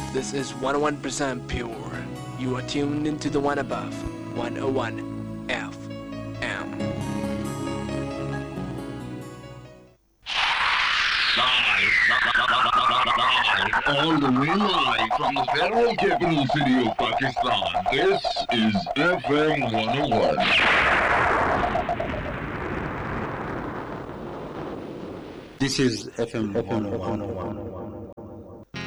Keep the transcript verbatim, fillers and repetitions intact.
This is one hundred one percent pure. You are tuned into the one above, one oh one F M. All the way live from the federal capital city of Pakistan, this is F M one oh one. This is F M one oh one.